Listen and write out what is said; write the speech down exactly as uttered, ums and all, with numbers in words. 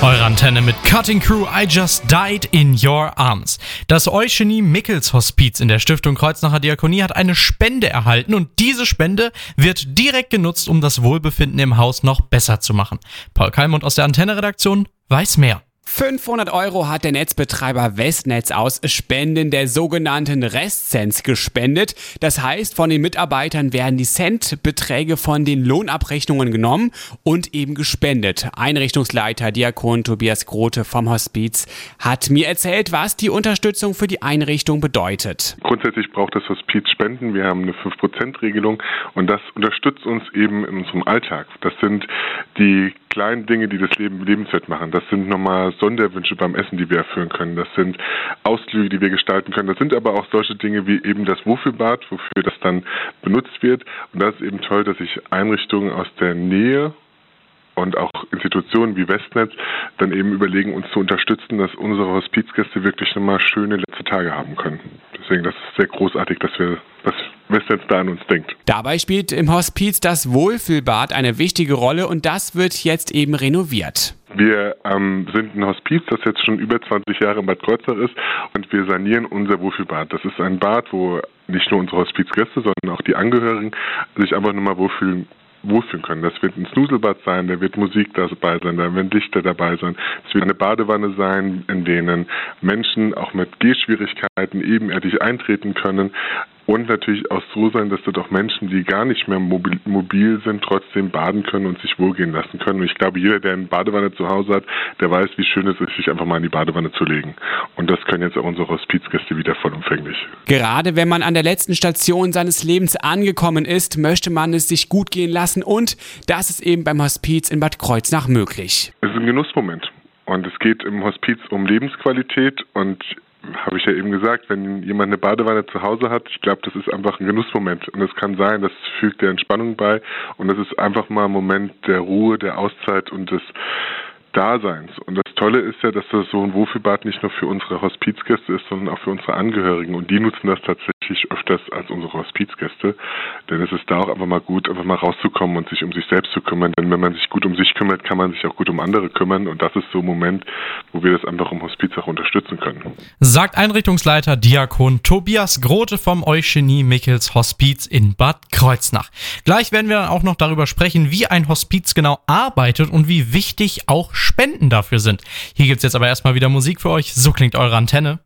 Eure Antenne mit Cutting Crew, I Just Died in Your Arms. Das Eugenie Mickels Hospiz in der Stiftung Kreuznacher Diakonie hat eine Spende erhalten und diese Spende wird direkt genutzt, um das Wohlbefinden im Haus noch besser zu machen. Paul Kalmund aus der Antenne-Redaktion weiß mehr. fünfhundert Euro hat der Netzbetreiber Westnetz aus Spenden der sogenannten Restcents gespendet. Das heißt, von den Mitarbeitern werden die Centbeträge von den Lohnabrechnungen genommen und eben gespendet. Einrichtungsleiter Diakon Tobias Grote vom Hospiz hat mir erzählt, was die Unterstützung für die Einrichtung bedeutet. Grundsätzlich braucht das Hospiz Spenden. Wir haben eine fünf Prozent Regelung und das unterstützt uns eben in unserem Alltag. Das sind die kleinen Dinge, die das Leben lebenswert machen. Das sind nochmal Sonderwünsche beim Essen, die wir erfüllen können. Das sind Ausflüge, die wir gestalten können. Das sind aber auch solche Dinge wie eben das Wohlfühlbad, wofür das dann benutzt wird. Und das ist eben toll, dass sich Einrichtungen aus der Nähe und auch Institutionen wie Westnetz dann eben überlegen, uns zu unterstützen, dass unsere Hospizgäste wirklich nochmal schöne letzte Tage haben können. Deswegen, das ist sehr großartig, dass wir, dass Westnetz da an uns denkt. Dabei spielt im Hospiz das Wohlfühlbad eine wichtige Rolle und das wird jetzt eben renoviert. Wir ähm, sind ein Hospiz, das jetzt schon über zwanzig Jahre in Bad Kreuznach ist und wir sanieren unser Wohlfühlbad. Das ist ein Bad, wo nicht nur unsere Hospizgäste, sondern auch die Angehörigen sich einfach nochmal wohlfühlen wohlfühlen können. Das wird ein Snuselbad sein, da wird Musik dabei sein, da werden Lichter dabei sein. Es wird eine Badewanne sein, in denen Menschen auch mit Gehschwierigkeiten ebenerdig eintreten können. Und natürlich auch so sein, dass dort auch Menschen, die gar nicht mehr mobil, mobil sind, trotzdem baden können und sich wohlgehen lassen können. Und ich glaube, jeder, der eine Badewanne zu Hause hat, der weiß, wie schön es ist, sich einfach mal in die Badewanne zu legen. Und das können jetzt auch unsere Hospizgäste wieder vollumfänglich. Gerade wenn man an der letzten Station seines Lebens angekommen ist, möchte man es sich gut gehen lassen. Und das ist eben beim Hospiz in Bad Kreuznach möglich. Es ist ein Genussmoment. Und es geht im Hospiz um Lebensqualität und habe ich ja eben gesagt, wenn jemand eine Badewanne zu Hause hat, ich glaube, das ist einfach ein Genussmoment. Und es kann sein, das fügt der Entspannung bei. Und das ist einfach mal ein Moment der Ruhe, der Auszeit und des Daseins. Und das Tolle ist ja, dass das so ein Wohlfühlbad nicht nur für unsere Hospizgäste ist, sondern auch für unsere Angehörigen. Und die nutzen das tatsächlich öfters als unsere Hospizgäste. Denn es ist da auch einfach mal gut, einfach mal rauszukommen und sich um sich selbst zu kümmern. Denn wenn man sich gut um sich kümmert, kann man sich auch gut um andere kümmern. Und das ist so ein Moment, wo wir das einfach im Hospiz auch unterstützen können. Sagt Einrichtungsleiter Diakon Tobias Grote vom Eugenie Mickels Hospiz in Bad Kreuznach. Gleich werden wir dann auch noch darüber sprechen, wie ein Hospiz genau arbeitet und wie wichtig auch Spenden dafür sind. Hier gibt's jetzt aber erstmal wieder Musik für euch. So klingt eure Antenne.